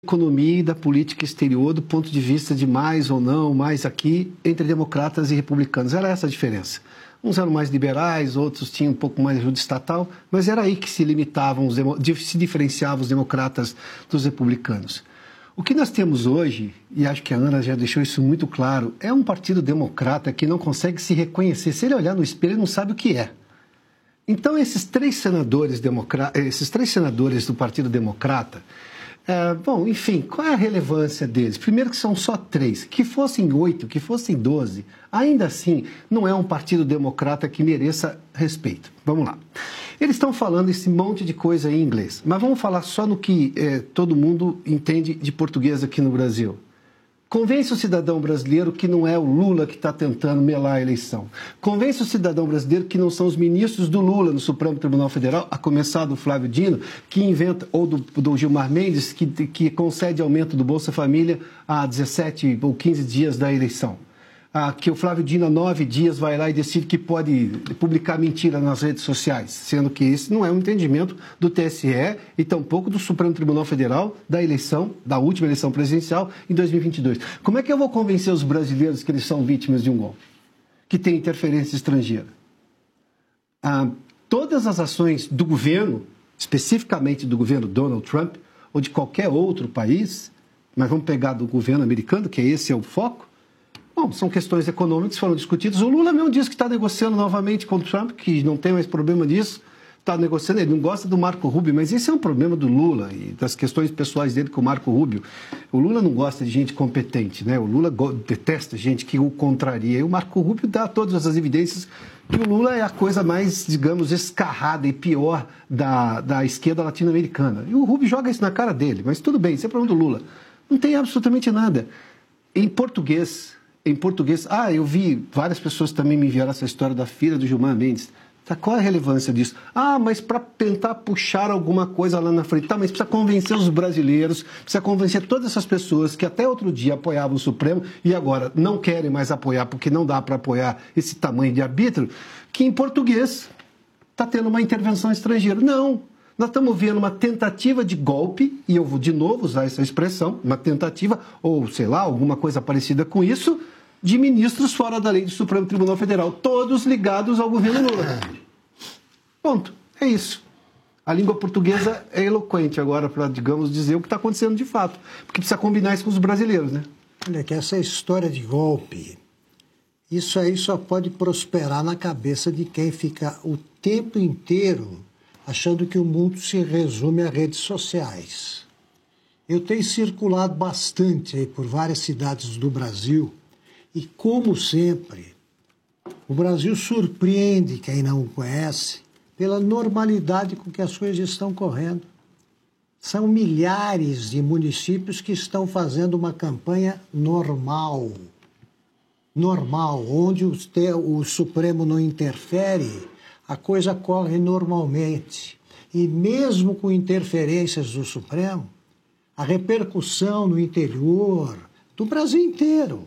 economia e da política exterior do ponto de vista de mais ou não, mais aqui, entre democratas e republicanos. Era essa a diferença. Uns eram mais liberais, outros tinham um pouco mais de ajuda estatal, mas era aí que se limitavam, se diferenciavam os democratas dos republicanos. O que nós temos hoje, e acho que a Ana já deixou isso muito claro, é um partido democrata que não consegue se reconhecer. Se ele olhar no espelho, ele não sabe o que é. Então, esses três senadores do Partido Democrata, bom, enfim, qual é a relevância deles? Primeiro que são só 3, que fossem 8, que fossem 12, ainda assim não é um partido democrata que mereça respeito. Vamos lá. Eles estão falando esse monte de coisa em inglês, mas vamos falar só no que todo mundo entende de português aqui no Brasil. Convence o cidadão brasileiro que não é o Lula que está tentando melar a eleição. Convence o cidadão brasileiro que não são os ministros do Lula no Supremo Tribunal Federal, a começar do Flávio Dino, que inventa, ou do Gilmar Mendes, que concede aumento do Bolsa Família a 17 ou 15 dias da eleição. Que o Flávio Dino, há 9 dias, vai lá e decide que pode publicar mentira nas redes sociais, sendo que esse não é um entendimento do TSE e tampouco do Supremo Tribunal Federal da eleição, da última eleição presidencial em 2022. Como é que eu vou convencer os brasileiros que eles são vítimas de um golpe, que tem interferência estrangeira? Todas as ações do governo, especificamente do governo Donald Trump, ou de qualquer outro país, mas vamos pegar do governo americano, que esse é o foco. Bom, são questões econômicas que foram discutidas. O Lula mesmo disse que está negociando novamente com o Trump, que não tem mais problema disso. Está negociando, ele não gosta do Marco Rubio, mas esse é um problema do Lula e das questões pessoais dele com o Marco Rubio. O Lula não gosta de gente competente, né? O Lula detesta gente que o contraria. E o Marco Rubio dá todas as evidências que o Lula é a coisa mais, digamos, escarrada e pior da esquerda latino-americana. E o Rubio joga isso na cara dele, mas tudo bem, isso é problema do Lula. Não tem absolutamente nada. Em português, eu vi várias pessoas também me enviaram essa história da filha do Gilmar Mendes. Tá, qual é a relevância disso? Mas para tentar puxar alguma coisa lá na frente. Tá, mas precisa convencer os brasileiros, precisa convencer todas essas pessoas que até outro dia apoiavam o Supremo e agora não querem mais apoiar porque não dá para apoiar esse tamanho de arbítrio, que em português está tendo uma intervenção estrangeira. Não. Nós estamos vendo uma tentativa de golpe, e eu vou de novo usar essa expressão, uma tentativa, ou sei lá, alguma coisa parecida com isso, de ministros fora da lei do Supremo Tribunal Federal, todos ligados ao governo Lula. Ponto. É isso. A língua portuguesa é eloquente agora para, digamos, dizer o que está acontecendo de fato, porque precisa combinar isso com os brasileiros, né? Olha, que essa história de golpe, isso aí só pode prosperar na cabeça de quem fica o tempo inteiro achando que o mundo se resume a redes sociais. Eu tenho circulado bastante aí por várias cidades do Brasil e, como sempre, o Brasil surpreende quem não o conhece pela normalidade com que as coisas estão correndo. São milhares de municípios que estão fazendo uma campanha normal, onde o Supremo não interfere, a coisa corre normalmente. E mesmo com interferências do Supremo, a repercussão no interior do Brasil inteiro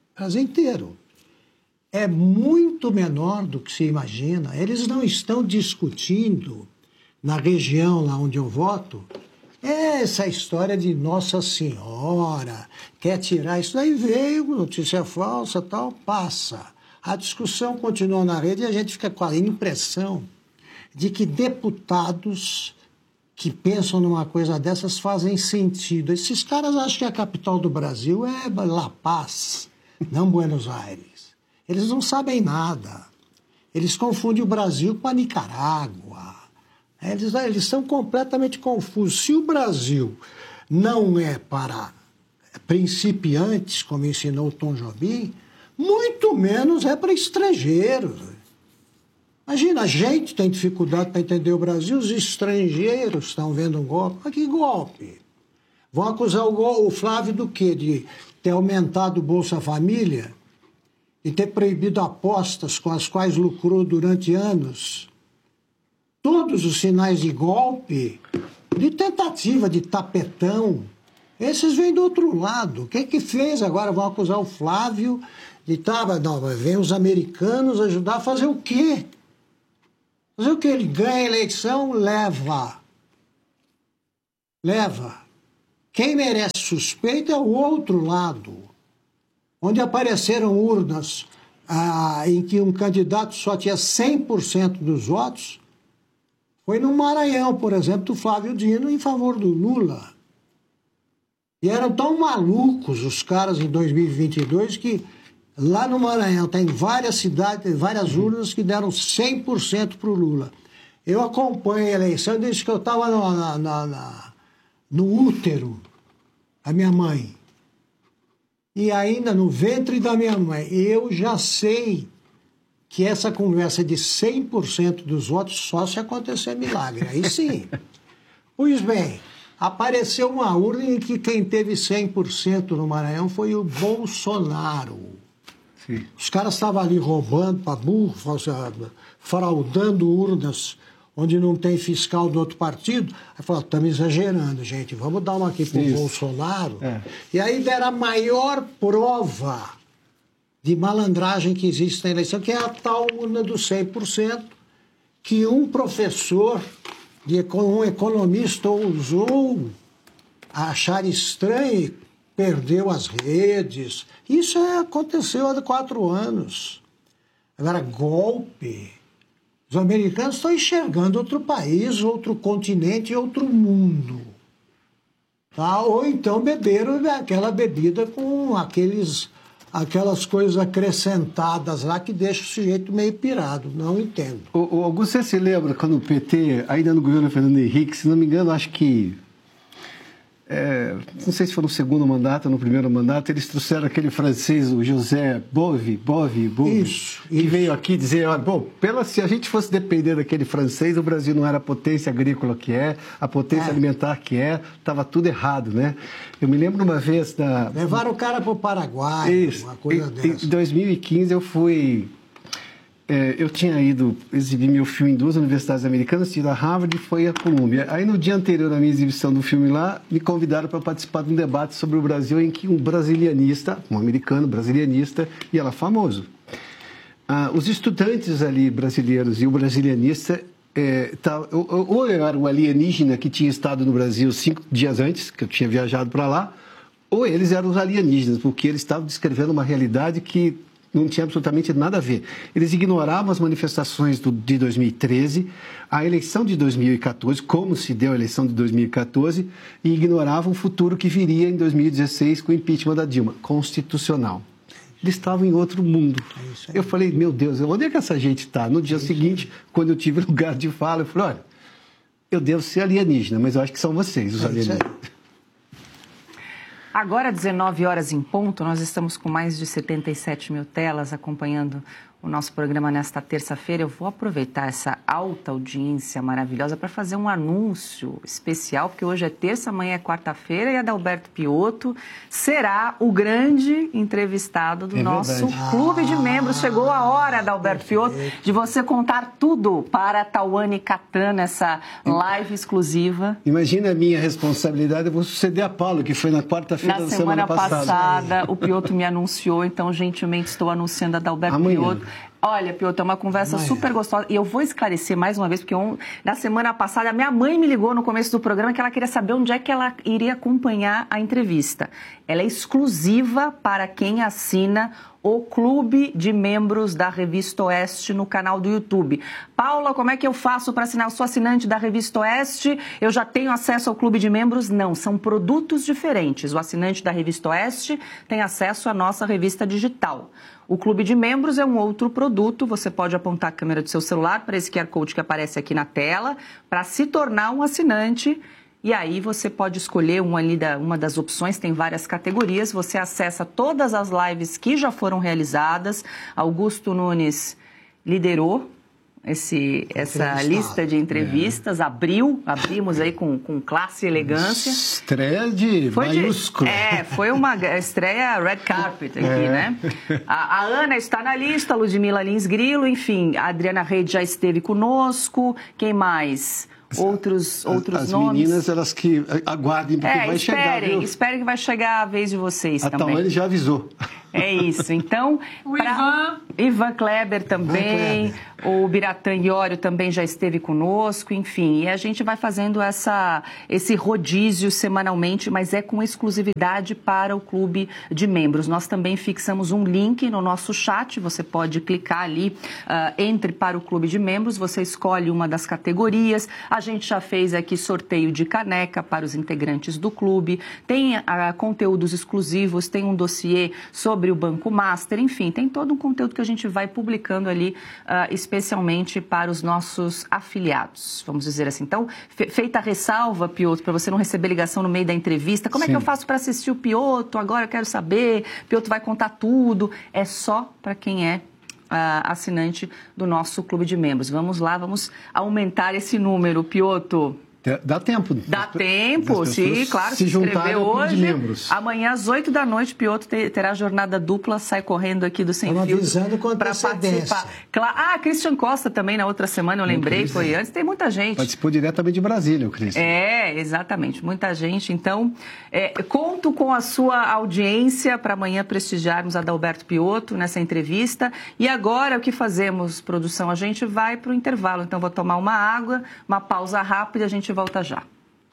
é muito menor do que se imagina. Eles não estão discutindo na região lá onde eu voto essa história de Nossa Senhora, quer tirar isso. Daí veio, notícia falsa, tal, passa. A discussão continua na rede e a gente fica com a impressão de que deputados que pensam numa coisa dessas fazem sentido. Esses caras acham que a capital do Brasil é La Paz, não Buenos Aires. Eles não sabem nada. Eles confundem o Brasil com a Nicarágua. Eles estão completamente confusos. Se o Brasil não é para principiantes, como ensinou o Tom Jobim, muito menos é para estrangeiros. Imagina, a gente tem dificuldade para entender o Brasil, os estrangeiros estão vendo um golpe. Mas que golpe? Vão acusar o Flávio do quê? De ter aumentado o Bolsa Família? De ter proibido apostas com as quais lucrou durante anos? Todos os sinais de golpe, de tentativa, de tapetão, esses vêm do outro lado. O que fez agora? Vão acusar o Flávio de vem os americanos ajudar a fazer o quê? Fazer o quê? Ele ganha a eleição, leva. Quem merece suspeita é o outro lado, onde apareceram urnas em que um candidato só tinha 100% dos votos. Foi no Maranhão, por exemplo, do Flávio Dino em favor do Lula. E eram tão malucos os caras em 2022 que lá no Maranhão tem várias cidades, tem várias urnas que deram 100% para o Lula. Eu acompanho a eleição desde que eu estava no útero da minha mãe. E ainda no ventre da minha mãe. Eu já sei que essa conversa de 100% dos votos só se acontecer milagre. Aí sim. Pois bem, apareceu uma urna em que quem teve 100% no Maranhão foi o Bolsonaro. Sim. Os caras estavam ali roubando para burro, fraudando urnas onde não tem fiscal do outro partido. Aí falaram, estamos exagerando, gente, vamos dar uma aqui para o Bolsonaro. E aí deram a maior prova de malandragem que existe na eleição, que é a tal urna do 100%, que um professor, um economista ousou achar estranho e perdeu as redes. Isso aconteceu há 4 anos. Agora, golpe. Os americanos estão enxergando outro país, outro continente, outro mundo. Tá? Ou então beberam aquela bebida com aquelas coisas acrescentadas lá que deixam o sujeito meio pirado. Não entendo. O Augusto, você se lembra quando o PT, ainda no governo Fernando Henrique, se não me engano, acho que... não sei se foi no segundo mandato ou no primeiro mandato, eles trouxeram aquele francês, o José Bové, que veio aqui dizer, olha, bom, se a gente fosse depender daquele francês, o Brasil não era a potência agrícola que é, a potência alimentar que é, estava tudo errado, né? Eu me lembro uma vez levaram o cara para o Paraguai, uma coisa dessa. Em 2015 eu fui... eu tinha ido exibir meu filme em 2 universidades americanas, tive a Harvard e foi a Columbia. Aí no dia anterior à minha exibição do filme lá, me convidaram para participar de um debate sobre o Brasil em que um brasilianista, um americano brasilianista, e ela famoso. Os estudantes ali brasileiros e o brasilianista, ou eu era o alienígena que tinha estado no Brasil 5 dias antes, que eu tinha viajado para lá, ou eles eram os alienígenas, porque eles estavam descrevendo uma realidade que não tinha absolutamente nada a ver. Eles ignoravam as manifestações de 2013, a eleição de 2014, como se deu a eleição de 2014, e ignoravam o futuro que viria em 2016 com o impeachment da Dilma, constitucional. Eles estavam em outro mundo. Eu falei, meu Deus, onde é que essa gente está? No dia seguinte, quando eu tive lugar de fala, eu falei, olha, eu devo ser alienígena, mas eu acho que são vocês, os alienígenas. Agora, 19 horas em ponto, nós estamos com mais de 77 mil telas acompanhando o nosso programa nesta terça-feira. Eu vou aproveitar essa alta audiência maravilhosa para fazer um anúncio especial, porque hoje é terça, amanhã é quarta-feira e Adalberto Piotto será o grande entrevistado do nosso clube de membros. Chegou a hora, Adalberto Piotto, de você contar tudo para a Tauane Catan, nessa live exclusiva. Imagina a minha responsabilidade, eu vou suceder a Paulo, que foi na quarta-feira da semana passada. O Piotto me anunciou, então gentilmente estou anunciando a Adalberto Piotto. Olha, Piotto, é uma conversa super gostosa. E eu vou esclarecer mais uma vez, porque na semana passada a minha mãe me ligou no começo do programa que ela queria saber onde é que ela iria acompanhar a entrevista. Ela é exclusiva para quem assina o Clube de Membros da Revista Oeste no canal do YouTube. Paula, como é que eu faço para assinar? Eu sou assinante da Revista Oeste, eu já tenho acesso ao Clube de Membros? Não, são produtos diferentes. O assinante da Revista Oeste tem acesso à nossa revista digital. O Clube de Membros é um outro produto, você pode apontar a câmera do seu celular para esse QR Code que aparece aqui na tela, para se tornar um assinante. E aí você pode escolher uma das opções, tem várias categorias, você acessa todas as lives que já foram realizadas. Augusto Nunes liderou essa lista de entrevistas, abrimos aí com classe e elegância. Estreia de maiúsculo. Foi uma estreia red carpet aqui, né? A Ana está na lista, a Ludmila Lins Grilo, enfim, a Adriana Reid já esteve conosco, quem mais? Outros as nomes. As meninas, elas que aguardem, porque vai chegar, viu? Esperem que vai chegar a vez de vocês também. A Tauane já avisou. É isso. Então, o Ivan Kleber também, o Biratã Iório também já esteve conosco, enfim. E a gente vai fazendo esse rodízio semanalmente, mas é com exclusividade para o clube de membros. Nós também fixamos um link no nosso chat, você pode clicar ali, entre para o clube de membros, você escolhe uma das categorias. A gente já fez aqui sorteio de caneca para os integrantes do clube, tem conteúdos exclusivos, tem um dossiê sobre o Banco Master, enfim, tem todo um conteúdo que a gente vai publicando ali, especialmente para os nossos afiliados, vamos dizer assim. Então, feita a ressalva, Piotr, para você não receber ligação no meio da entrevista, como é que eu faço para assistir o Piotr? Agora eu quero saber, Piotr vai contar tudo. É só para quem é assinante do nosso clube de membros. Vamos lá, vamos aumentar esse número, Piotr. Dá tempo. Dá tempo, sim, claro. Se inscrever hoje. Amanhã às 8 da noite, Piotr terá jornada dupla, sai correndo aqui do Sem Filtro para participar. Christian Costa também na outra semana, eu lembrei, foi antes. Tem muita gente. Participou diretamente de Brasília, o Christian. Exatamente, muita gente. Então, conto com a sua audiência para amanhã prestigiarmos Adalberto Piotr nessa entrevista. E agora, o que fazemos, produção? A gente vai para o intervalo. Então, vou tomar uma água, uma pausa rápida, a gente volta já.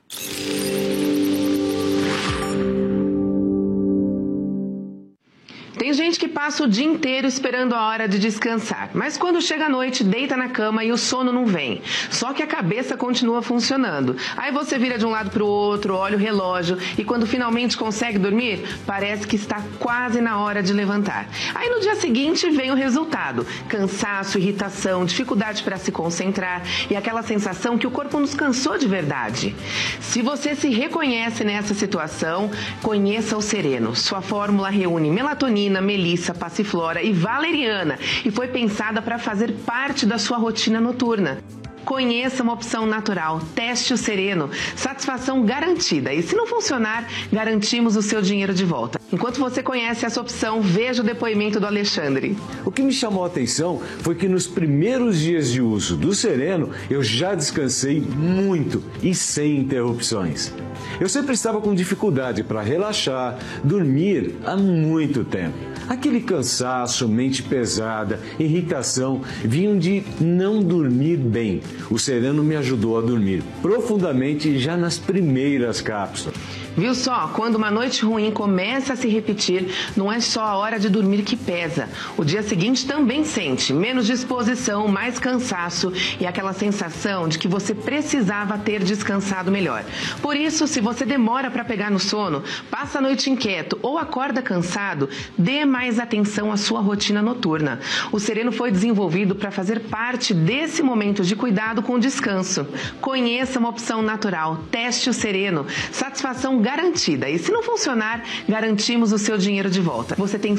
Tem gente que passa o dia inteiro esperando a hora de descansar, mas quando chega a noite, deita na cama e o sono não vem. Só que a cabeça continua funcionando. Aí você vira de um lado para o outro, olha o relógio e quando finalmente consegue dormir, parece que está quase na hora de levantar. Aí no dia seguinte vem o resultado: cansaço, irritação, dificuldade para se concentrar e aquela sensação que o corpo nos cansou de verdade. Se você se reconhece nessa situação, conheça o Sereno. Sua fórmula reúne melatonina, melissa, passiflora e valeriana e foi pensada para fazer parte da sua rotina noturna. Conheça uma opção natural, teste o Sereno, satisfação garantida. E se não funcionar, garantimos o seu dinheiro de volta. Enquanto você conhece essa opção, veja o depoimento do Alexandre. O que me chamou a atenção foi que nos primeiros dias de uso do Sereno, eu já descansei muito e sem interrupções. Eu sempre estava com dificuldade para relaxar, dormir há muito tempo. Aquele cansaço, mente pesada, irritação, vinham de não dormir bem. O Sereno me ajudou a dormir profundamente já nas primeiras cápsulas. Viu só? Quando uma noite ruim começa a se repetir, não é só a hora de dormir que pesa. O dia seguinte também sente menos disposição, mais cansaço e aquela sensação de que você precisava ter descansado melhor. Por isso, se você demora para pegar no sono, passa a noite inquieto ou acorda cansado, dê mais atenção à sua rotina noturna. O Sereno foi desenvolvido para fazer parte desse momento de cuidado com o descanso. Conheça uma opção natural, teste o Sereno, satisfação garantida. E se não funcionar, garantimos o seu dinheiro de volta. Você tem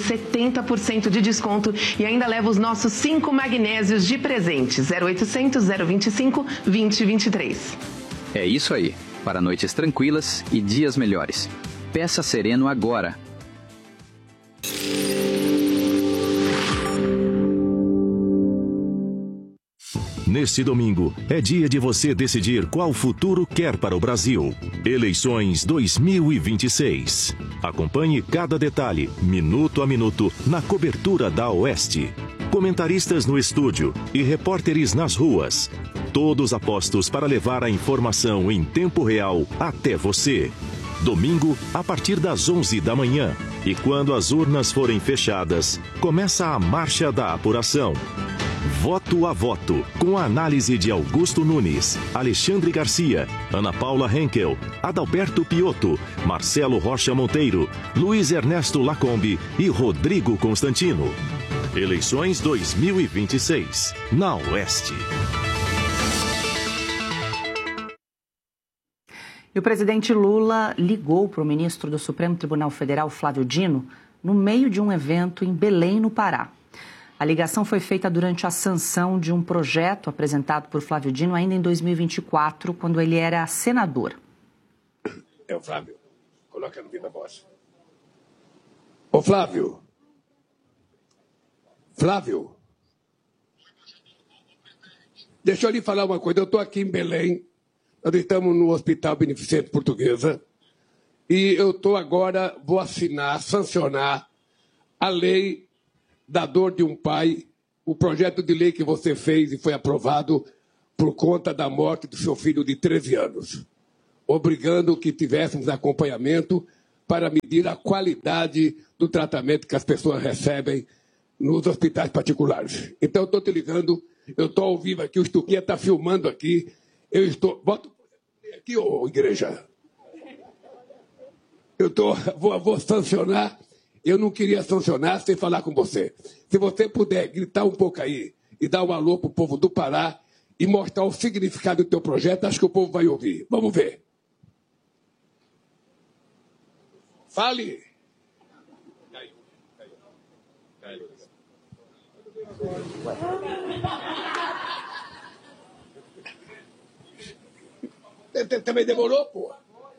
70% de desconto e ainda leva os nossos 5 magnésios de presente. 0800 025 2023. É isso aí. Para noites tranquilas e dias melhores. Peça Sereno agora. Neste domingo, é dia de você decidir qual futuro quer para o Brasil. Eleições 2026. Acompanhe cada detalhe, minuto a minuto, na cobertura da Oeste. Comentaristas no estúdio e repórteres nas ruas. Todos apostos para levar a informação em tempo real até você. Domingo, a partir das 11 da manhã. E quando as urnas forem fechadas, começa a marcha da apuração. Voto a voto, com a análise de Augusto Nunes, Alexandre Garcia, Ana Paula Henkel, Adalberto Piotr, Marcelo Rocha Monteiro, Luiz Ernesto Lacombe e Rodrigo Constantino. Eleições 2026, na Oeste. E o presidente Lula ligou para o ministro do Supremo Tribunal Federal, Flávio Dino, no meio de um evento em Belém, no Pará. A ligação foi feita durante a sanção de um projeto apresentado por Flávio Dino ainda em 2024, quando ele era senador. É o Flávio. Coloca no viva voz. Ô Flávio. Flávio. Deixa eu lhe falar uma coisa. Eu estou aqui em Belém. Nós estamos no Hospital Beneficente Portuguesa. E eu estou agora, vou assinar, sancionar a lei da dor de um pai, o projeto de lei que você fez e foi aprovado por conta da morte do seu filho de 13 anos, obrigando que tivéssemos acompanhamento para medir a qualidade do tratamento que as pessoas recebem nos hospitais particulares. Então, eu estou te ligando, eu estou ao vivo aqui, o Stuquinha está filmando aqui, eu estou... Bota aqui, ô igreja. Vou sancionar, eu não queria sancionar sem falar com você. Se você puder gritar um pouco aí e dar um alô para o povo do Pará e mostrar o significado do teu projeto, acho que o povo vai ouvir. Vamos ver. Fale. Também demorou, pô?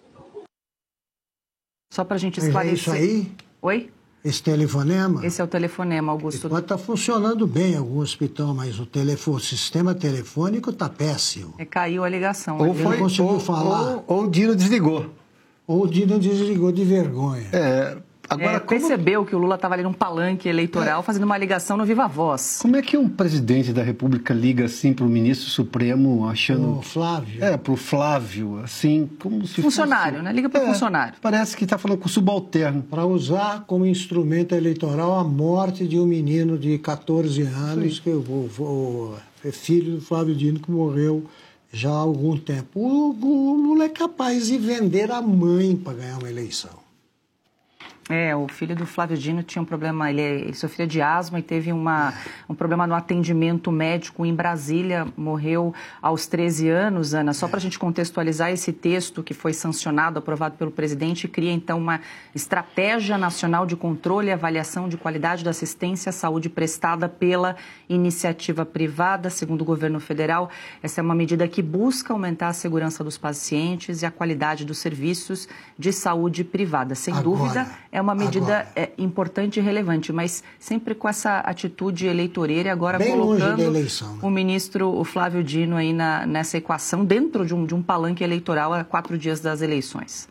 Só para a gente esclarecer. É isso aí? Oi? Esse telefonema? Esse é o telefonema, Augusto. Pode estar funcionando bem em algum hospital, mas o sistema telefônico está péssimo. Caiu a ligação. Ou não conseguiu falar. Ou o Dino desligou. Ou o Dino desligou de vergonha. Agora, percebeu que o Lula estava ali num palanque eleitoral fazendo uma ligação no Viva Voz. Como é que um presidente da República liga assim para o ministro Supremo achando... O Flávio. Para o Flávio, assim, como se funcionário, fosse... né? Liga para o funcionário. Parece que está falando com o subalterno. Para usar como instrumento eleitoral a morte de um menino de 14 anos, que é filho do Flávio Dino, que morreu já há algum tempo. O Lula é capaz de vender a mãe para ganhar uma eleição. O filho do Flávio Dino tinha um problema, ele sofria de asma e teve um problema no atendimento médico em Brasília, morreu aos 13 anos, Ana. Só para a gente contextualizar, esse texto que foi sancionado, aprovado pelo presidente, cria então uma estratégia nacional de controle e avaliação de qualidade da assistência à saúde prestada pela iniciativa privada, segundo o governo federal. Essa é uma medida que busca aumentar a segurança dos pacientes e a qualidade dos serviços de saúde privada. Sem dúvida, é uma medida importante e relevante, mas sempre com essa atitude eleitoreira e agora bem colocando longe da eleição, né? O ministro o Flávio Dino aí nessa equação dentro de um palanque eleitoral a 4 dias das eleições.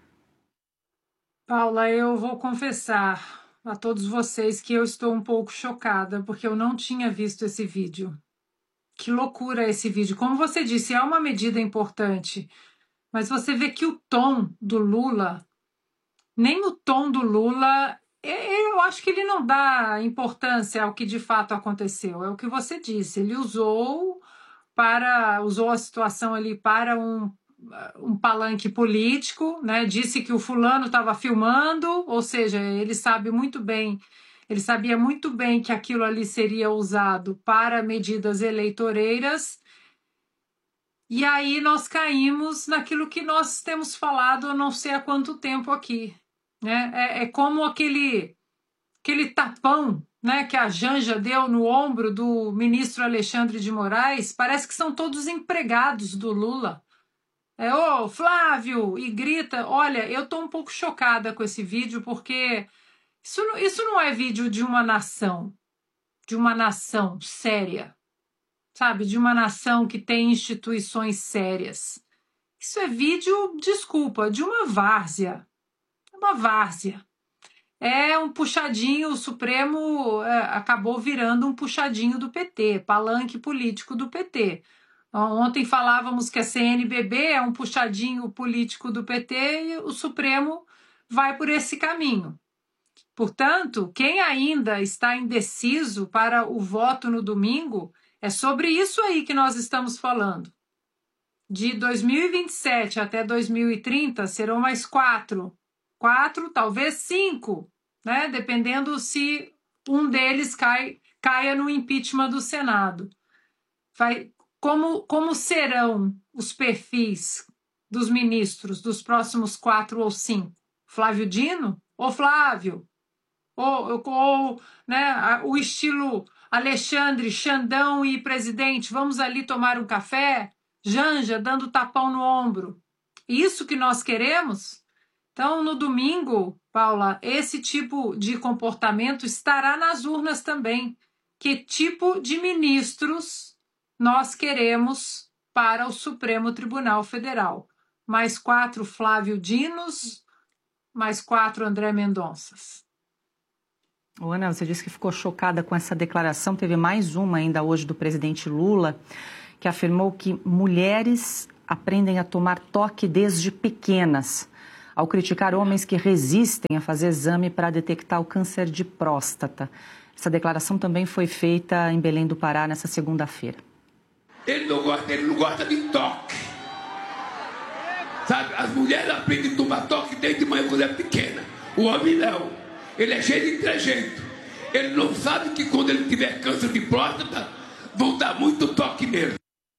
Paula, eu vou confessar a todos vocês que eu estou um pouco chocada, porque eu não tinha visto esse vídeo. Que loucura esse vídeo. Como você disse, é uma medida importante, mas você vê que o tom do Lula... Nem o tom do Lula, eu acho que ele não dá importância ao que de fato aconteceu. É o que você disse, ele usou a situação ali para um palanque político, né? Disse que o fulano estava filmando, ou seja, ele sabia muito bem que aquilo ali seria usado para medidas eleitoreiras. E aí nós caímos naquilo que nós temos falado há não sei há quanto tempo aqui. É como aquele tapão, né, que a Janja deu no ombro do ministro Alexandre de Moraes. Parece que são todos empregados do Lula. Ô, Flávio, e grita. Olha, eu estou um pouco chocada com esse vídeo, porque isso não é vídeo de uma nação séria, sabe? De uma nação que tem instituições sérias. Isso é vídeo, desculpa, de uma várzea. Uma várzea. É um puxadinho, o Supremo acabou virando um puxadinho do PT, palanque político do PT. Ontem falávamos que a CNBB é um puxadinho político do PT e o Supremo vai por esse caminho. Portanto, quem ainda está indeciso para o voto no domingo, é sobre isso aí que nós estamos falando. De 2027 até 2030 serão mais 4, talvez 5, né? Dependendo se um deles caia no impeachment do Senado. Como serão os perfis dos ministros dos próximos 4 ou 5? Flávio Dino? Ou Flávio? Ou né, o estilo Alexandre, Xandão e presidente, vamos ali tomar um café? Janja dando tapão no ombro. Isso que nós queremos? Então, no domingo, Paula, esse tipo de comportamento estará nas urnas também. Que tipo de ministros nós queremos para o Supremo Tribunal Federal? Mais 4 Flávio Dinos, mais 4 André Mendonças. Ana, você disse que ficou chocada com essa declaração. Teve mais uma ainda hoje do presidente Lula, que afirmou que mulheres aprendem a tomar toque desde pequenas, ao criticar homens que resistem a fazer exame para detectar o câncer de próstata. Essa declaração também foi feita em Belém do Pará nessa segunda-feira. Ele não gosta de toque. Sabe, as mulheres aprendem a tomar toque desde manhã quando é pequena. O homem não. Ele é cheio de trejeito. Ele não sabe que quando ele tiver câncer de próstata, vão dar muito toque nele.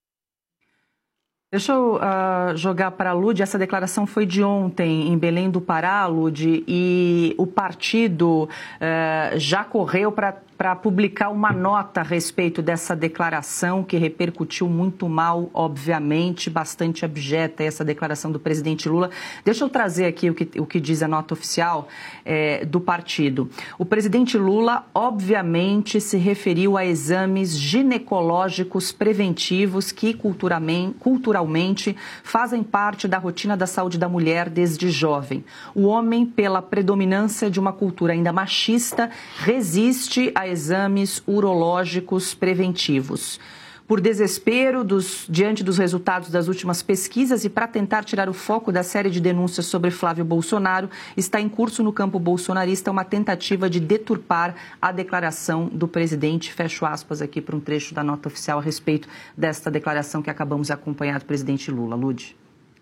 Deixa eu jogar para a Lud. Essa declaração foi de ontem em Belém do Pará, Lud, e o partido já correu para publicar uma nota a respeito dessa declaração, que repercutiu muito mal, obviamente, bastante abjeta, essa declaração do presidente Lula. Deixa eu trazer aqui o que diz a nota oficial do partido. O presidente Lula, obviamente, se referiu a exames ginecológicos preventivos que culturalmente fazem parte da rotina da saúde da mulher desde jovem. O homem, pela predominância de uma cultura ainda machista, resiste a exames urológicos preventivos. Por desespero diante dos resultados das últimas pesquisas e para tentar tirar o foco da série de denúncias sobre Flávio Bolsonaro, está em curso no campo bolsonarista uma tentativa de deturpar a declaração do presidente. Fecho aspas aqui para um trecho da nota oficial a respeito desta declaração que acabamos de acompanhar do presidente Lula. Lud.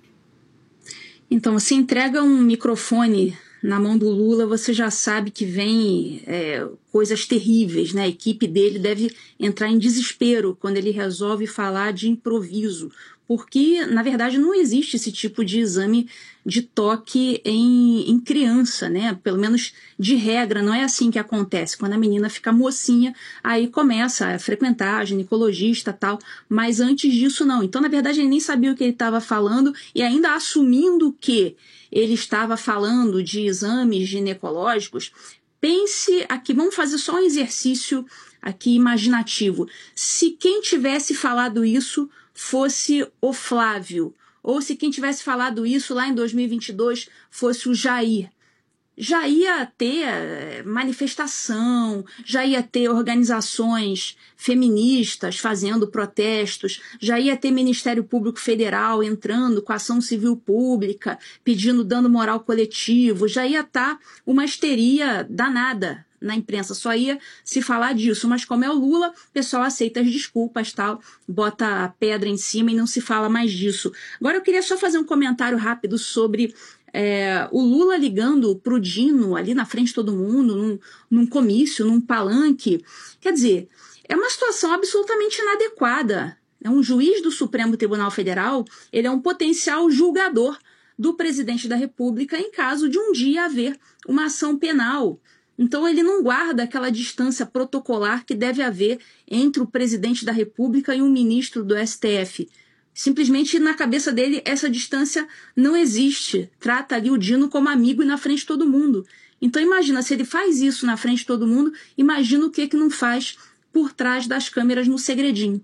Então, você entrega um microfone na mão do Lula, você já sabe que vem coisas terríveis, né? A equipe dele deve entrar em desespero quando ele resolve falar de improviso, porque, na verdade, não existe esse tipo de exame de toque em criança, né? Pelo menos de regra, não é assim que acontece. Quando a menina fica mocinha, aí começa a frequentar a ginecologista e tal, mas antes disso não. Então, na verdade, ele nem sabia o que ele estava falando e ainda assumindo que ele estava falando de exames ginecológicos. Pense aqui, vamos fazer só um exercício aqui imaginativo. Se quem tivesse falado isso fosse o Flávio, ou se quem tivesse falado isso lá em 2022 fosse o Jair, já ia ter manifestação, já ia ter organizações feministas fazendo protestos, já ia ter Ministério Público Federal entrando com ação civil pública, pedindo dano moral coletivo, já ia estar uma histeria danada na imprensa, só ia se falar disso, mas como é o Lula, o pessoal aceita as desculpas, tal, bota a pedra em cima e não se fala mais disso. Agora eu queria só fazer um comentário rápido sobre o Lula ligando pro Dino ali na frente de todo mundo, num comício, num palanque. Quer dizer, é uma situação absolutamente inadequada. Um juiz do Supremo Tribunal Federal, ele é um potencial julgador do presidente da República em caso de um dia haver uma ação penal. Então ele não guarda aquela distância protocolar que deve haver entre o presidente da República e um ministro do STF. Simplesmente na cabeça dele essa distância não existe. Trata ali o Dino como amigo e na frente de todo mundo. Então imagina, se ele faz isso na frente de todo mundo, imagina o que não faz por trás das câmeras no segredinho.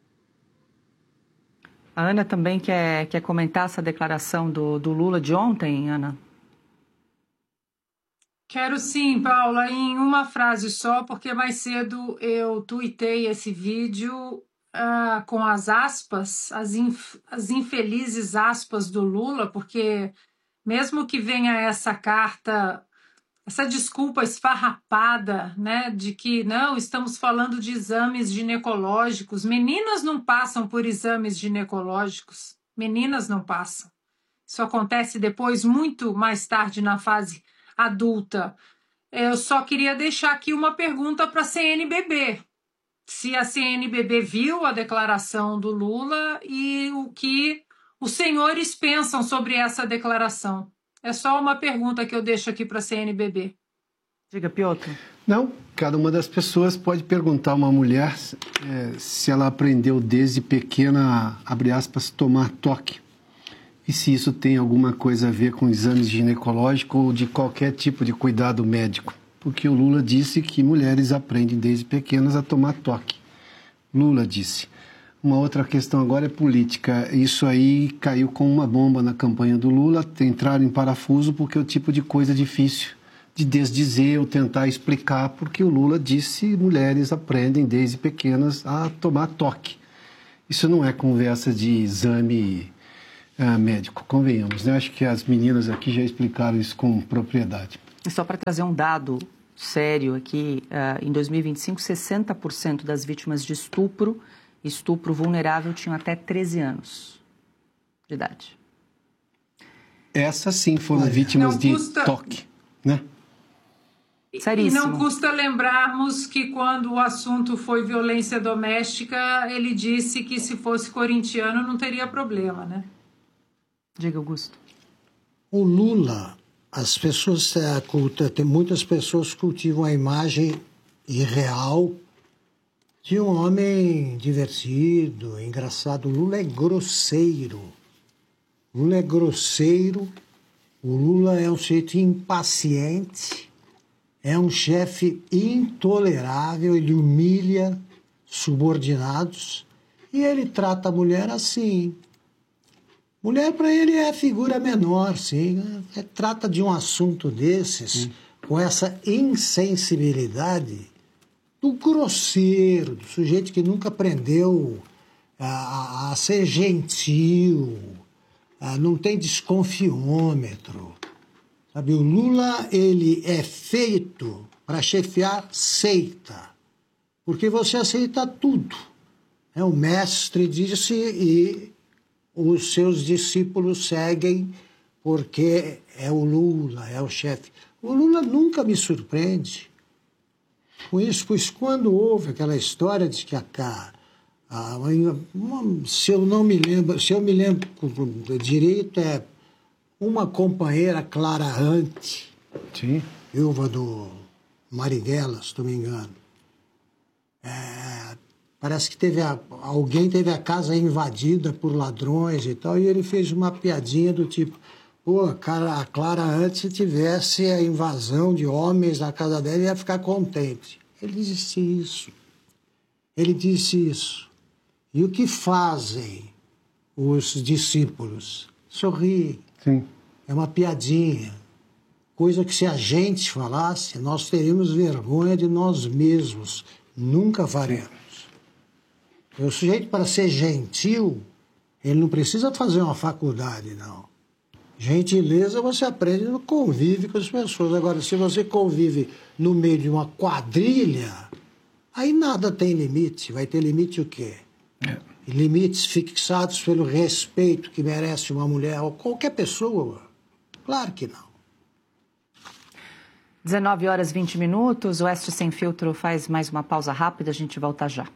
A Ana também quer comentar essa declaração do Lula de ontem, Ana? Quero sim, Paula, em uma frase só, porque mais cedo eu tuitei esse vídeo com as aspas, as infelizes aspas do Lula, porque mesmo que venha essa carta, essa desculpa esfarrapada, né, de que não, estamos falando de exames ginecológicos, meninas não passam por exames ginecológicos, meninas não passam. Isso acontece depois, muito mais tarde na fase adulta. Eu só queria deixar aqui uma pergunta para a CNBB. Se a CNBB viu a declaração do Lula e o que os senhores pensam sobre essa declaração. É só uma pergunta que eu deixo aqui para a CNBB. Diga, Piotr. Não, cada uma das pessoas pode perguntar a uma mulher se ela aprendeu desde pequena, abre aspas, tomar toque. E se isso tem alguma coisa a ver com exames ginecológicos ou de qualquer tipo de cuidado médico. Porque o Lula disse que mulheres aprendem desde pequenas a tomar toque. Lula disse. Uma outra questão agora é política. Isso aí caiu com uma bomba na campanha do Lula, entraram em parafuso porque é o tipo de coisa difícil de desdizer ou tentar explicar, porque o Lula disse que mulheres aprendem desde pequenas a tomar toque. Isso não é conversa de exame médico, convenhamos, né? Acho que as meninas aqui já explicaram isso com propriedade. E só para trazer um dado sério aqui, em 2025, 60% das vítimas de estupro vulnerável tinham até 13 anos de idade. Essas sim foram vítimas de toque, né? Seríssimo. E não custa lembrarmos que quando o assunto foi violência doméstica, ele disse que se fosse corintiano não teria problema, né? Diga, Augusto. O Lula, as pessoas tem muitas pessoas que cultivam a imagem irreal de um homem divertido, engraçado. O Lula é grosseiro. O Lula é grosseiro. O Lula é um sujeito impaciente. É um chefe intolerável, ele humilha subordinados e ele trata a mulher assim. Mulher para ele é figura menor, sim. Trata de um assunto desses com essa insensibilidade do grosseiro, do sujeito que nunca aprendeu a ser gentil, não tem desconfiômetro. Sabe, o Lula, ele é feito para chefiar seita, porque você aceita tudo. O mestre disse e os seus discípulos seguem porque é o Lula, é o chefe. O Lula nunca me surpreende com isso, pois quando houve aquela história de que se eu me lembro direito, uma companheira Clara Hunt, viúva do Marighella, se não me engano. Parece que alguém teve a casa invadida por ladrões e tal, e ele fez uma piadinha do tipo, a Clara Hunt, se tivesse a invasão de homens na casa dela, ia ficar contente. Ele disse isso. E o que fazem os discípulos? Sorriem. Sim. É uma piadinha. Coisa que se a gente falasse, nós teríamos vergonha de nós mesmos. Nunca faremos. O sujeito, para ser gentil, ele não precisa fazer uma faculdade, não. Gentileza você aprende no convívio com as pessoas. Agora, se você convive no meio de uma quadrilha, aí nada tem limite. Vai ter limite o quê? Limites fixados pelo respeito que merece uma mulher ou qualquer pessoa? Claro que não. 19h20. O Oeste Sem Filtro faz mais uma pausa rápida, a gente volta já.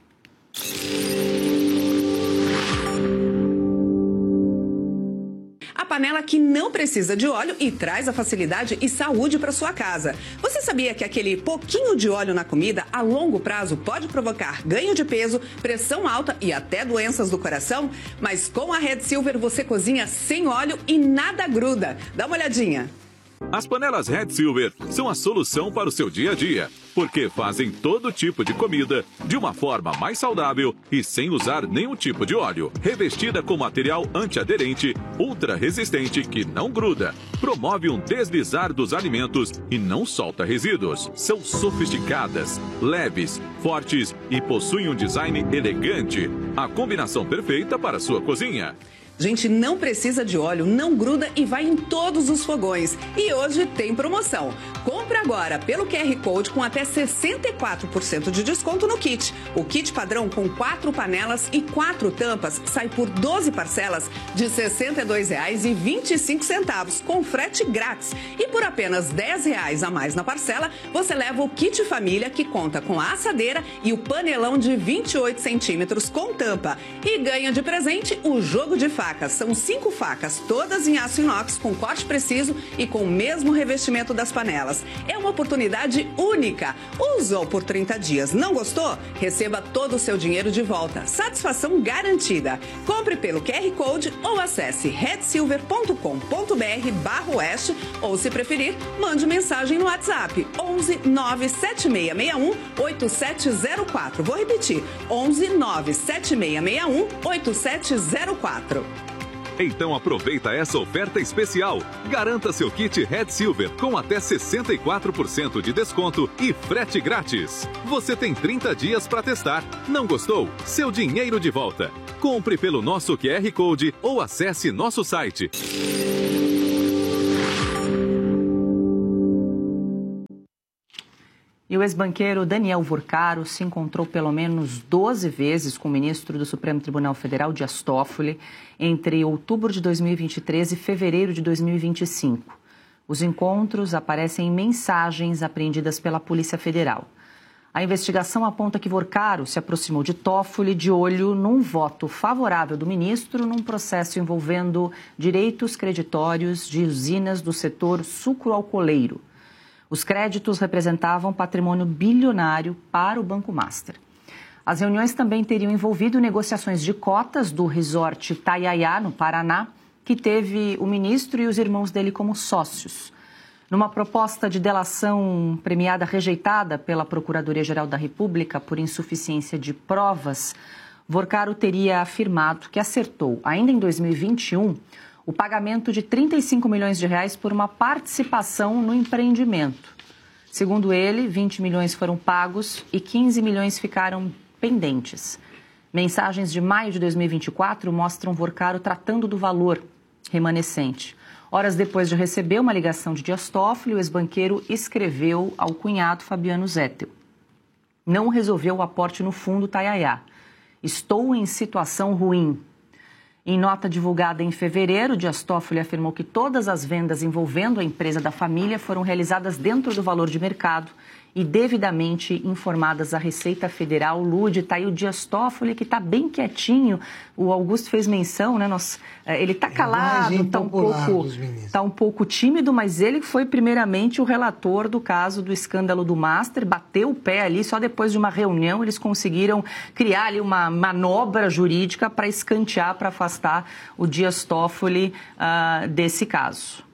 A panela que não precisa de óleo e traz a facilidade e saúde para sua casa. Você sabia que aquele pouquinho de óleo na comida, a longo prazo, pode provocar ganho de peso, pressão alta e até doenças do coração? Mas com a Red Silver você cozinha sem óleo e nada gruda. Dá uma olhadinha. As panelas Red Silver são a solução para o seu dia a dia, porque fazem todo tipo de comida de uma forma mais saudável e sem usar nenhum tipo de óleo. Revestida com material antiaderente, ultra resistente que não gruda, promove um deslizar dos alimentos e não solta resíduos. São sofisticadas, leves, fortes e possuem um design elegante. A combinação perfeita para a sua cozinha. Gente, não precisa de óleo, não gruda e vai em todos os fogões. E hoje tem promoção. Compre agora pelo QR Code com até 64% de desconto no kit. O kit padrão com 4 panelas e 4 tampas sai por 12 parcelas de R$ 62,25 com frete grátis. E por apenas R$ 10 a mais na parcela, você leva o kit família que conta com a assadeira e o panelão de 28 centímetros com tampa. E ganha de presente o jogo de facas. São 5 facas, todas em aço inox, com corte preciso e com o mesmo revestimento das panelas. É uma oportunidade única. Usou por 30 dias. Não gostou? Receba todo o seu dinheiro de volta. Satisfação garantida. Compre pelo QR Code ou acesse redsilver.com.br/oeste ou, se preferir, mande mensagem no WhatsApp 11 97661 8704. Vou repetir, 11 97661 8704. Então aproveita essa oferta especial. Garanta seu kit Red Silver com até 64% de desconto e frete grátis. Você tem 30 dias para testar. Não gostou? Seu dinheiro de volta. Compre pelo nosso QR Code ou acesse nosso site. E o ex-banqueiro Daniel Vorcaro se encontrou pelo menos 12 vezes com o ministro do Supremo Tribunal Federal, Dias Toffoli, entre outubro de 2023 e fevereiro de 2025. Os encontros aparecem em mensagens apreendidas pela Polícia Federal. A investigação aponta que Vorcaro se aproximou de Toffoli de olho num voto favorável do ministro num processo envolvendo direitos creditórios de usinas do setor sucroalcooleiro. Os créditos representavam patrimônio bilionário para o Banco Master. As reuniões também teriam envolvido negociações de cotas do resort Itaiaia, no Paraná, que teve o ministro e os irmãos dele como sócios. Numa proposta de delação premiada rejeitada pela Procuradoria-Geral da República por insuficiência de provas, Vorcaro teria afirmado que acertou, ainda em 2021, o pagamento de 35 milhões de reais por uma participação no empreendimento. Segundo ele, 20 milhões foram pagos e 15 milhões ficaram pendentes. Mensagens de maio de 2024 mostram Vorcaro tratando do valor remanescente. Horas depois de receber uma ligação de Dias Toffoli, o ex-banqueiro escreveu ao cunhado Fabiano Zettel: "Não resolveu o aporte no fundo Itaiaia. Estou em situação ruim." Em nota divulgada em fevereiro, Dias Toffoli afirmou que todas as vendas envolvendo a empresa da família foram realizadas dentro do valor de mercado e devidamente informadas à Receita Federal. Lude, está aí o Dias Toffoli, que está bem quietinho. O Augusto fez menção, né? Ele está calado, está um pouco tímido, mas ele foi primeiramente o relator do caso do escândalo do Master, bateu o pé ali, só depois de uma reunião eles conseguiram criar ali uma manobra jurídica para escantear, para afastar o Dias Toffoli desse caso.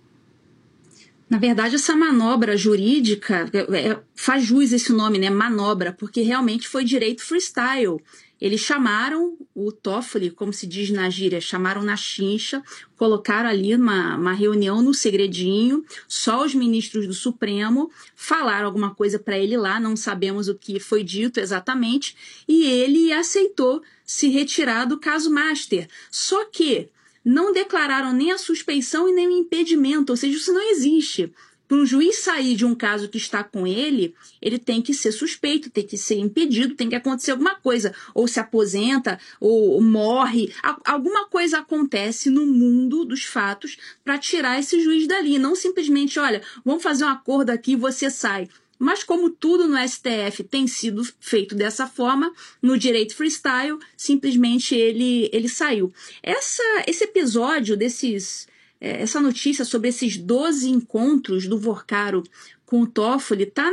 Na verdade, essa manobra jurídica, faz jus esse nome, né? Manobra, porque realmente foi direito freestyle. Eles chamaram o Toffoli, como se diz na gíria, chamaram na chincha, colocaram ali uma reunião no segredinho, só os ministros do Supremo falaram alguma coisa para ele lá, não sabemos o que foi dito exatamente, e ele aceitou se retirar do caso Master. Só que não declararam nem a suspeição e nem o impedimento, ou seja, isso não existe. Para um juiz sair de um caso que está com ele tem que ser suspeito, tem que ser impedido, tem que acontecer alguma coisa. Ou se aposenta, ou morre. Alguma coisa acontece no mundo dos fatos para tirar esse juiz dali. Não simplesmente, olha, vamos fazer um acordo aqui e você sai. Mas como tudo no STF tem sido feito dessa forma, no direito freestyle, simplesmente ele saiu. Esse episódio essa notícia sobre esses 12 encontros do Vorcaro com o Toffoli está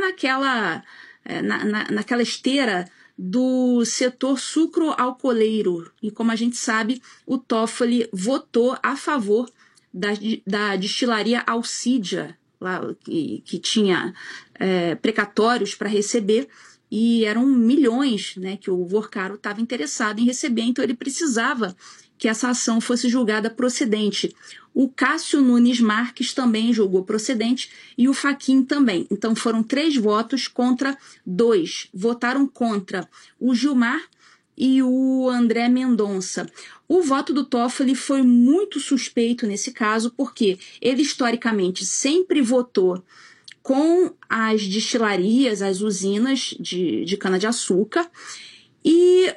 naquela esteira do setor sucroalcooleiro. E como a gente sabe, o Toffoli votou a favor da destilaria Alcídia, lá, que tinha precatórios para receber, e eram milhões, né, que o Vorcaro estava interessado em receber, então ele precisava que essa ação fosse julgada procedente. O Cássio Nunes Marques também julgou procedente e o Fachin também. Então foram 3 votos contra 2. Votaram contra o Gilmar e o André Mendonça. O voto do Toffoli foi muito suspeito nesse caso, porque ele historicamente sempre votou com as destilarias, as usinas de cana-de-açúcar, e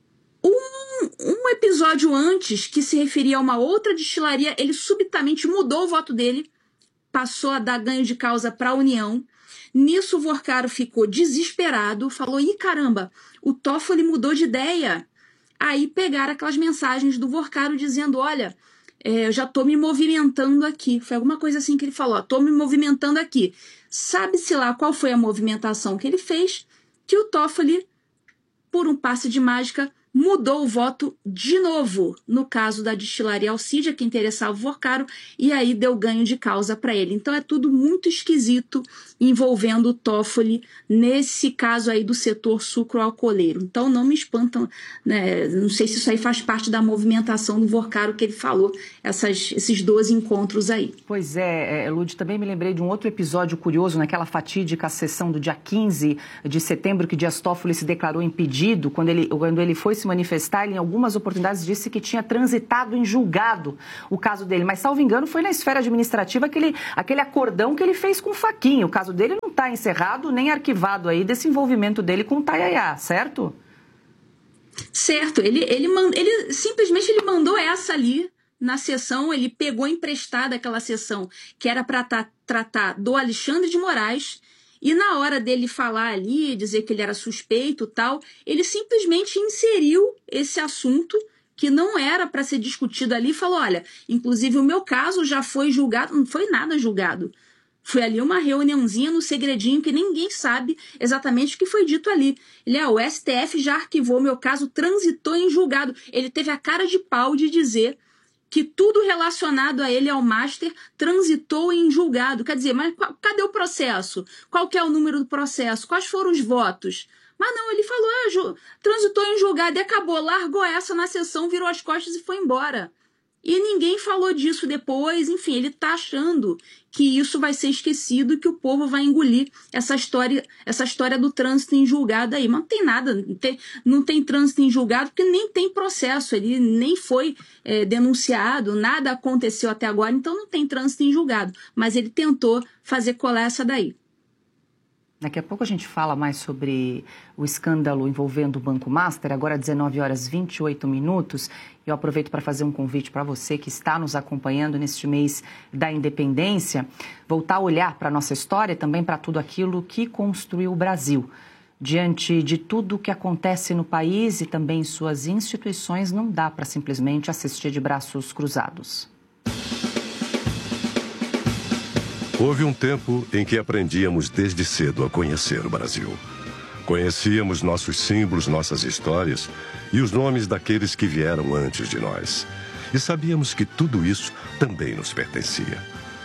um episódio antes, que se referia a uma outra destilaria, ele subitamente mudou o voto dele, passou a dar ganho de causa para a União. Nisso o Vorcaro ficou desesperado, falou: ih, caramba, o Toffoli mudou de ideia. Aí pegaram aquelas mensagens do Vorcaro dizendo: olha, eu já estou me movimentando aqui. Foi alguma coisa assim que ele falou: estou me movimentando aqui. Sabe-se lá qual foi a movimentação que ele fez, que o Toffoli, por um passe de mágica, mudou o voto de novo no caso da destilaria Alcídia, que interessava o Vorcaro, e aí deu ganho de causa para ele. Então é tudo muito esquisito envolvendo o Toffoli nesse caso aí do setor sucroalcooleiro. Então não me espantam, né? Não sei se isso aí faz parte da movimentação do Vorcaro que ele falou, esses 12 encontros aí. Pois é, Lud, também me lembrei de um outro episódio curioso naquela fatídica sessão do dia 15 de setembro, que Dias Toffoli se declarou impedido. Quando ele foi se manifestar, ele em algumas oportunidades disse que tinha transitado em julgado o caso dele, mas salvo engano foi na esfera administrativa aquele acordão que ele fez com o Fachin. O caso dele não está encerrado nem arquivado aí desse envolvimento dele com o Itamar, certo? Certo, ele simplesmente mandou essa ali na sessão, ele pegou emprestada aquela sessão que era para tratar do Alexandre de Moraes. E na hora dele falar ali, dizer que ele era suspeito e tal, ele simplesmente inseriu esse assunto que não era para ser discutido ali e falou, olha, inclusive o meu caso já foi julgado, não foi nada julgado. Foi ali uma reuniãozinha no segredinho que ninguém sabe exatamente o que foi dito ali. O STF já arquivou, meu caso transitou em julgado. Ele teve a cara de pau de dizer que tudo relacionado a ele, ao Master, transitou em julgado. Quer dizer, mas cadê o processo? Qual que é o número do processo? Quais foram os votos? Mas não, ele falou, transitou em julgado e acabou, largou essa na sessão, virou as costas e foi embora. E ninguém falou disso depois, enfim, ele está achando que isso vai ser esquecido e que o povo vai engolir essa história do trânsito em julgado aí. Mas não tem nada, não tem trânsito em julgado porque nem tem processo, ele nem foi denunciado, nada aconteceu até agora, então não tem trânsito em julgado. Mas ele tentou fazer colar essa daí. Daqui a pouco a gente fala mais sobre o escândalo envolvendo o Banco Master, agora 19h28. Eu aproveito para fazer um convite para você que está nos acompanhando neste mês da independência, voltar a olhar para a nossa história e também para tudo aquilo que construiu o Brasil. Diante de tudo o que acontece no país e também em suas instituições, não dá para simplesmente assistir de braços cruzados. Houve um tempo em que aprendíamos desde cedo a conhecer o Brasil. Conhecíamos nossos símbolos, nossas histórias e os nomes daqueles que vieram antes de nós. E sabíamos que tudo isso também nos pertencia.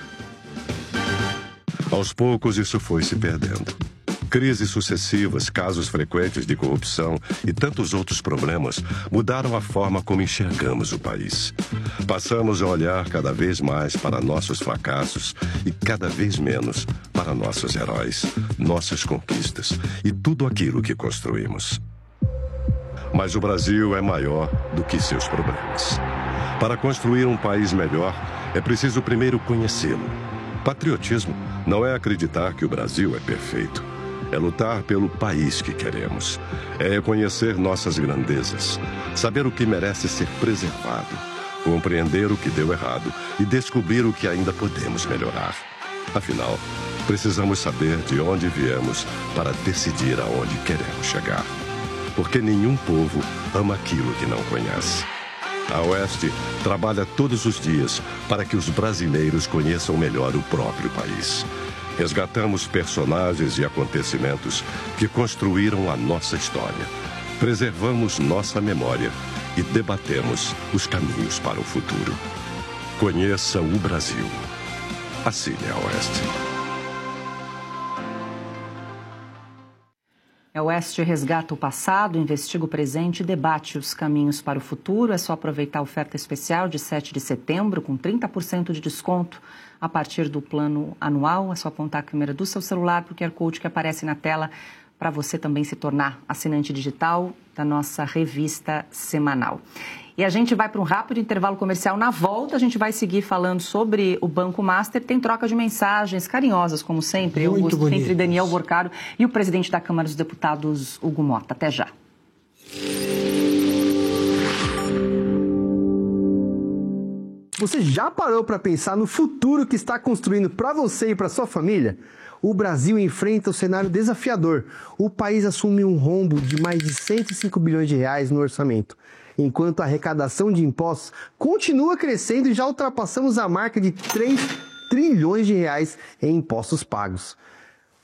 Aos poucos, isso foi se perdendo. Crises sucessivas, casos frequentes de corrupção e tantos outros problemas mudaram a forma como enxergamos o país. Passamos a olhar cada vez mais para nossos fracassos e cada vez menos para nossos heróis, nossas conquistas e tudo aquilo que construímos. Mas o Brasil é maior do que seus problemas. Para construir um país melhor, é preciso primeiro conhecê-lo. Patriotismo não é acreditar que o Brasil é perfeito. É lutar pelo país que queremos. É reconhecer nossas grandezas, saber o que merece ser preservado, compreender o que deu errado e descobrir o que ainda podemos melhorar. Afinal, precisamos saber de onde viemos para decidir aonde queremos chegar. Porque nenhum povo ama aquilo que não conhece. A Oeste trabalha todos os dias para que os brasileiros conheçam melhor o próprio país. Resgatamos personagens e acontecimentos que construíram a nossa história. Preservamos nossa memória e debatemos os caminhos para o futuro. Conheça o Brasil. Assine a Oeste. A Oeste resgata o passado, investiga o presente e debate os caminhos para o futuro. É só aproveitar a oferta especial de 7 de setembro, com 30% de desconto a partir do plano anual. É só apontar a câmera do seu celular para o QR Code que aparece na tela para você também se tornar assinante digital da nossa revista semanal. E a gente vai para um rápido intervalo comercial. Na volta, a gente vai seguir falando sobre o Banco Master. Tem troca de mensagens carinhosas, como sempre, Augusto, entre Daniel Vorcaro e o presidente da Câmara dos Deputados, Hugo Mota. Até já. Você já parou para pensar no futuro que está construindo para você e para sua família? O Brasil enfrenta um cenário desafiador. O país assume um rombo de mais de 105 bilhões de reais no orçamento, enquanto a arrecadação de impostos continua crescendo e já ultrapassamos a marca de 3 trilhões de reais em impostos pagos.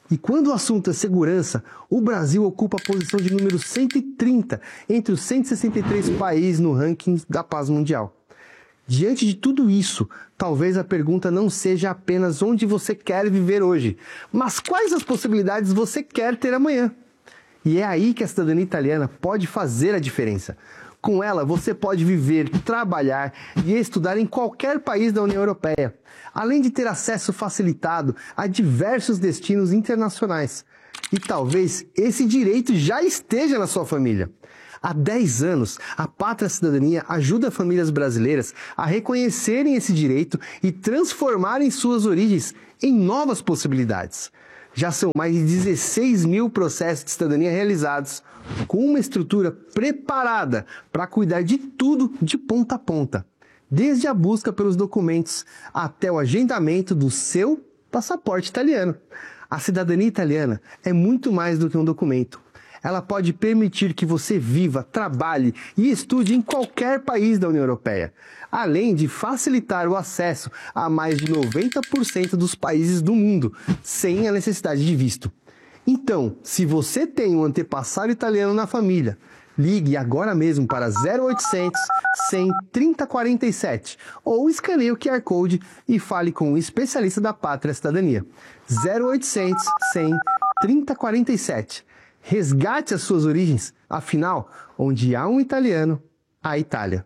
E quando o assunto é segurança, o Brasil ocupa a posição de número 130 entre os 163 países no ranking da paz mundial. Diante de tudo isso, talvez a pergunta não seja apenas onde você quer viver hoje, mas quais as possibilidades você quer ter amanhã. E é aí que a cidadania italiana pode fazer a diferença. Com ela, você pode viver, trabalhar e estudar em qualquer país da União Europeia, além de ter acesso facilitado a diversos destinos internacionais. E talvez esse direito já esteja na sua família. Há 10 anos, a Pátria Cidadania ajuda famílias brasileiras a reconhecerem esse direito e transformarem suas origens em novas possibilidades. Já são mais de 16 mil processos de cidadania realizados, com uma estrutura preparada para cuidar de tudo de ponta a ponta, desde a busca pelos documentos até o agendamento do seu passaporte italiano. A cidadania italiana é muito mais do que um documento. Ela pode permitir que você viva, trabalhe e estude em qualquer país da União Europeia, além de facilitar o acesso a mais de 90% dos países do mundo, sem a necessidade de visto. Então, se você tem um antepassado italiano na família, ligue agora mesmo para 0800 100 3047 ou escaneie o QR Code e fale com um especialista da Pátria Cidadania. 0800 100 3047. Resgate as suas origens, afinal, onde há um italiano, há Itália.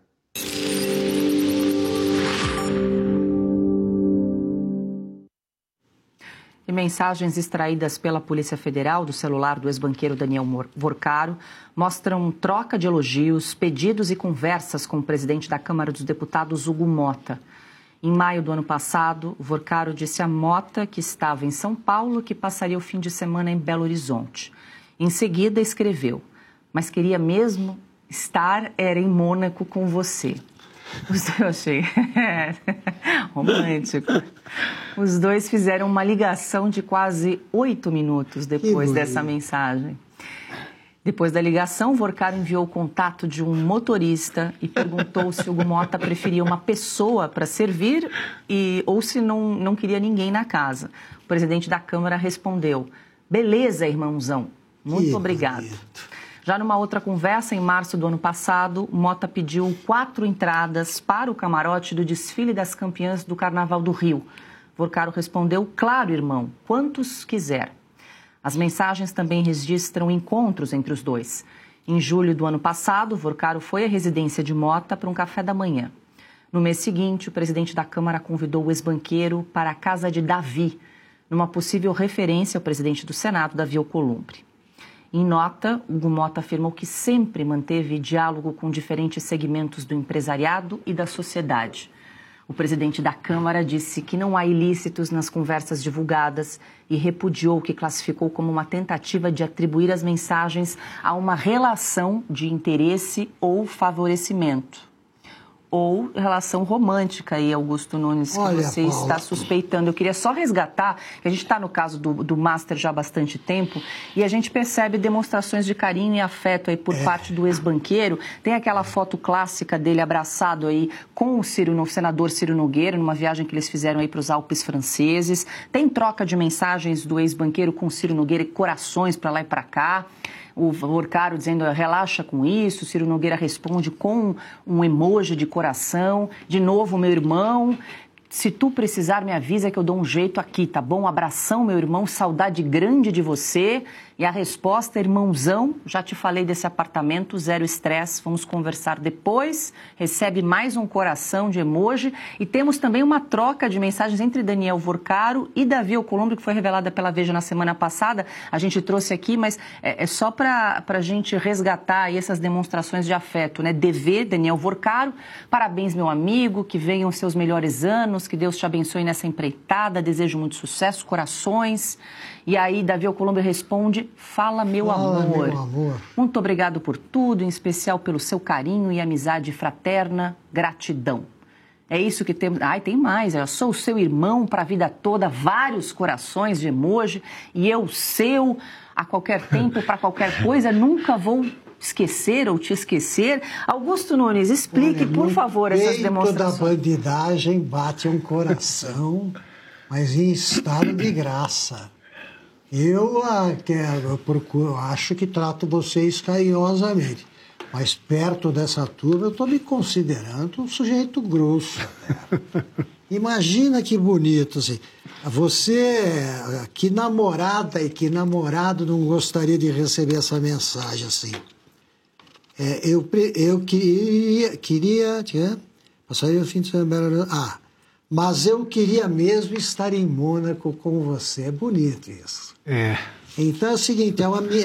E mensagens extraídas pela Polícia Federal do celular do ex-banqueiro Daniel Vorcaro mostram troca de elogios, pedidos e conversas com o presidente da Câmara dos Deputados, Hugo Motta. Em maio do ano passado, Vorcaro disse a Motta que estava em São Paulo, que passaria o fim de semana em Belo Horizonte. Em seguida, escreveu, mas queria mesmo estar era em Mônaco com você. Eu achei romântico. Os dois fizeram uma ligação de quase 8 minutos depois dessa mensagem. Depois da ligação, Vorcaro enviou o contato de um motorista e perguntou se Hugo Motta preferia uma pessoa para servir ou se não queria ninguém na casa. O presidente da Câmara respondeu, beleza, irmãozão. Muito obrigado. Já numa outra conversa, em março do ano passado, Motta pediu 4 entradas para o camarote do desfile das campeãs do Carnaval do Rio. Vorcaro respondeu, claro, irmão, quantos quiser. As mensagens também registram encontros entre os dois. Em julho do ano passado, Vorcaro foi à residência de Motta para um café da manhã. No mês seguinte, o presidente da Câmara convidou o ex-banqueiro para a casa de Davi, numa possível referência ao presidente do Senado, Davi Alcolumbre. Em nota, Hugo Motta afirmou que sempre manteve diálogo com diferentes segmentos do empresariado e da sociedade. O presidente da Câmara disse que não há ilícitos nas conversas divulgadas e repudiou o que classificou como uma tentativa de atribuir as mensagens a uma relação de interesse ou favorecimento. Ou relação romântica aí, Augusto Nunes, que você está suspeitando. Eu queria só resgatar, que a gente está no caso do Master já há bastante tempo, e a gente percebe demonstrações de carinho e afeto aí por parte do ex-banqueiro. Tem aquela foto clássica dele abraçado aí com o senador Ciro Nogueira, numa viagem que eles fizeram aí para os Alpes franceses. Tem troca de mensagens do ex-banqueiro com o Ciro Nogueira e corações para lá e para cá. O Vorcaro dizendo, relaxa com isso. Ciro Nogueira responde com um emoji de coração. De novo, meu irmão, se tu precisar, me avisa que eu dou um jeito aqui, tá bom? Abração, meu irmão, saudade grande de você. E a resposta, irmãozão, já te falei desse apartamento, zero estresse, vamos conversar depois. Recebe mais um coração de emoji. E temos também uma troca de mensagens entre Daniel Vorcaro e Davi Alcolumbre, que foi revelada pela Veja na semana passada. A gente trouxe aqui, mas é só para a gente resgatar aí essas demonstrações de afeto, né? DV, Daniel Vorcaro, parabéns, meu amigo, que venham seus melhores anos, que Deus te abençoe nessa empreitada, desejo muito sucesso, corações. E aí, Davi Alcolumbre responde, fala, meu amor. Muito obrigado por tudo, em especial pelo seu carinho e amizade fraterna, gratidão. É isso que temos. Ai, tem mais, eu sou o seu irmão para a vida toda, vários corações de emoji, e eu seu, a qualquer tempo, para qualquer coisa, nunca vou esquecer ou te esquecer. Augusto Nunes, explique, por favor, essas demonstrações. Toda bandidagem bate um coração, mas em estado de graça. Eu acho que trato vocês carinhosamente. Mas perto dessa turma eu estou me considerando um sujeito grosso. Né? Imagina que bonito, assim. Você, que namorada e que namorado não gostaria de receber essa mensagem, assim. Eu queria passaria o fim de semana... mas eu queria mesmo estar em Mônaco com você. É bonito isso. Então é o seguinte,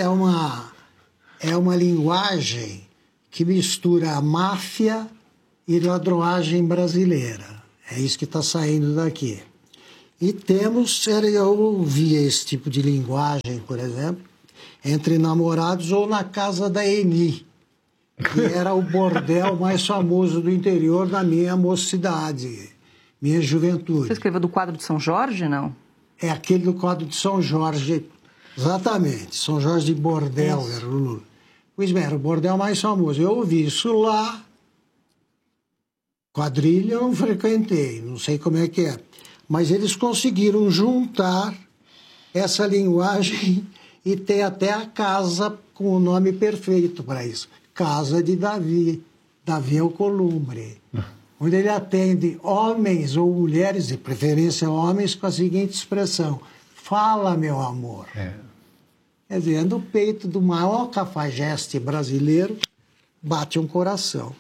é uma linguagem que mistura a máfia e ladroagem brasileira. É isso que está saindo daqui. E eu ouvia esse tipo de linguagem, por exemplo, entre namorados ou na casa da Eni, que era o bordel mais famoso do interior da minha mocidade, minha juventude. Você escreveu do quadro de São Jorge, não? É aquele do quadro de São Jorge, exatamente. São Jorge de Bordel era o Lula. Pois bem, era o bordel mais famoso. Eu ouvi isso lá. Quadrilha eu não frequentei, não sei como é que é. Mas eles conseguiram juntar essa linguagem e ter até a casa com o nome perfeito para isso. Casa de Davi. Davi Alcolumbre. Onde ele atende homens ou mulheres, de preferência homens, com a seguinte expressão: fala, meu amor. Quer dizer, no peito do maior cafajeste brasileiro bate um coração.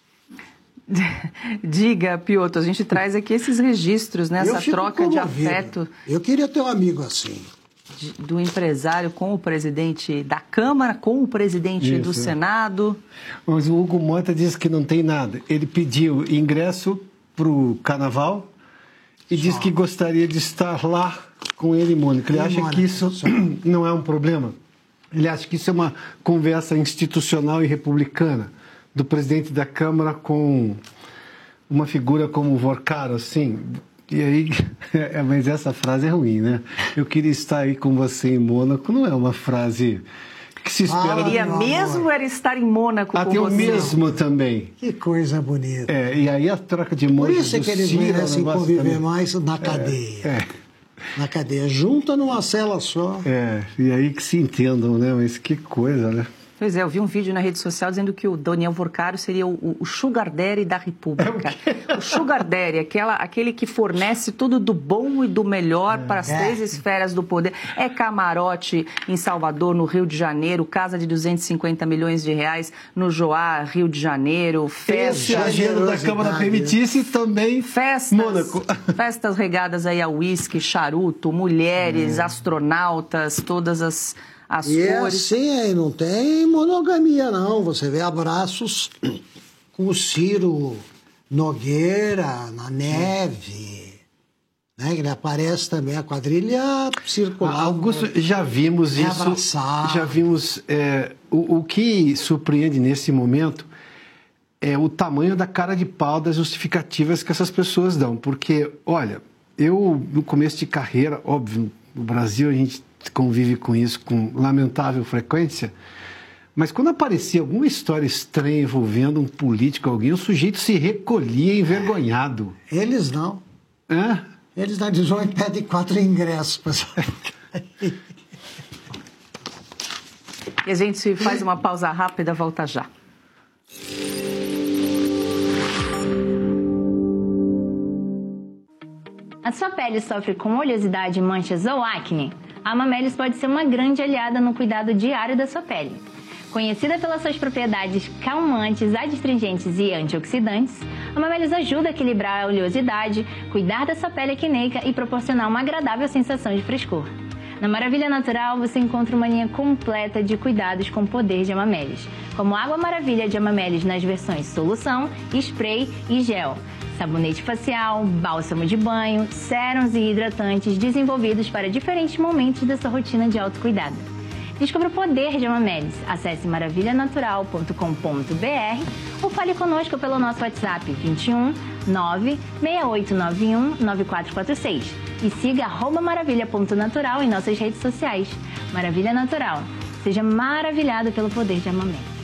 Diga, Piotr, a gente traz aqui esses registros, né? Essa troca de afeto. Eu queria ter um amigo assim. Do empresário com o presidente da Câmara, com o presidente do Senado. Mas o Hugo Mota disse que não tem nada. Ele pediu ingresso para o Carnaval e disse que gostaria de estar lá com ele em Mônaco. Ele acha que isso não é um problema. Ele acha que isso é uma conversa institucional e republicana do presidente da Câmara com uma figura como o Vorcaro, assim. E aí, mas essa frase é ruim, né? Eu queria estar aí com você em Mônaco, não é uma frase que se espera... Queria mesmo era estar em Mônaco com tem você. o mesmo também. Que coisa bonita. E aí a troca de emoji. Por isso é que eles merecem conviver mais na cadeia. Na cadeia, junta numa cela só. E aí que se entendam, né? Mas que coisa, né? Pois é, eu vi um vídeo na rede social dizendo que o Daniel Vorcaro seria o sugar daddy da República. O sugar daddy, aquele que fornece tudo do bom e do melhor para as 3 esferas do poder. É camarote em Salvador, no Rio de Janeiro, casa de 250 milhões de reais no Joá, Rio de Janeiro, festas... Se a agenda da Câmara permitisse, também Mônaco. Festas regadas aí a uísque, charuto, mulheres, astronautas, todas as cores. É assim, aí não tem monogamia, não. Você vê abraços com o Ciro Nogueira na neve. Né? Ele aparece também, a quadrilha circular. Augusto, já vimos isso. Abraçar. Já vimos. O que surpreende nesse momento é o tamanho da cara de pau das justificativas que essas pessoas dão. Porque, olha, eu, no começo de carreira, óbvio, no Brasil a gente convive com isso com lamentável frequência, mas quando aparecia alguma história estranha envolvendo um político, alguém, o sujeito se recolhia envergonhado. Eles não. Eles não dizem que pedem 4 ingressos para E a gente faz uma pausa rápida, volta já. A sua pele sofre com oleosidade, manchas ou acne? A Amamelis pode ser uma grande aliada no cuidado diário da sua pele. Conhecida pelas suas propriedades calmantes, adstringentes e antioxidantes, a Amamelis ajuda a equilibrar a oleosidade, cuidar da sua pele acneica e proporcionar uma agradável sensação de frescor. Na Maravilha Natural, você encontra uma linha completa de cuidados com o poder de Amamelis, como Água Maravilha de Amamelis nas versões solução, spray e gel, sabonete facial, bálsamo de banho, sérums e hidratantes desenvolvidos para diferentes momentos da sua rotina de autocuidado. Descubra o poder de Amamelis. Acesse maravilhanatural.com.br ou fale conosco pelo nosso WhatsApp 21 96891 9446 e siga @maravilha.natural em nossas redes sociais. Maravilha Natural. Seja maravilhado pelo poder de Amamelis.